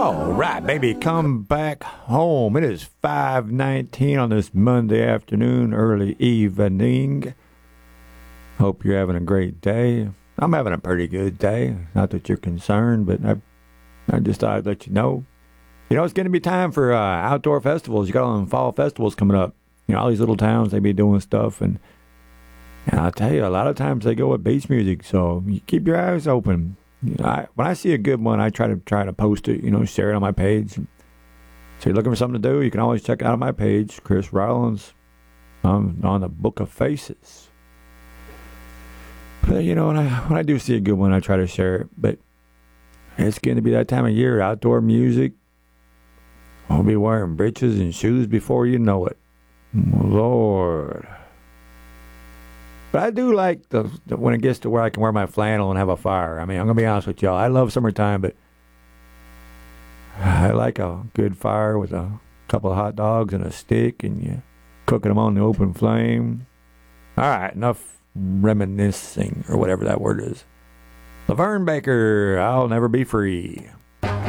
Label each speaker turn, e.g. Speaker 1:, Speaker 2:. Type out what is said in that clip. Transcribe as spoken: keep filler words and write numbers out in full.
Speaker 1: All right, baby, come back home. It is five nineteen on this Monday afternoon, early evening. Hope you're having a great day. I'm having a pretty good day. Not that you're concerned, but I, I just thought I'd let you know. You know, it's going to be time for uh, outdoor festivals. You got all them fall festivals coming up. You know, all these little towns, they be doing stuff. And, and I'll tell you, a lot of times they go with bass music. So you keep your eyes open. You know, I, when I see a good one, I try to try to post it, you know, share it on my page. So you're looking for something to do, you can always check it out on my page, Chris Rollins, um, on the Book of Faces. But, you know, when I, when I do see a good one, I try to share it. But it's going to be that time of year, outdoor music. I'll be wearing breeches and shoes before you know it. Lord. But I do like the, the when it gets to where I can wear my flannel and have a fire. I mean, I'm going to be honest with y'all. I love summertime, but I like a good fire with a couple of hot dogs and a stick, and you cooking them on the open flame. All right, enough reminiscing, or whatever that word is. Laverne Baker, I'll never be free.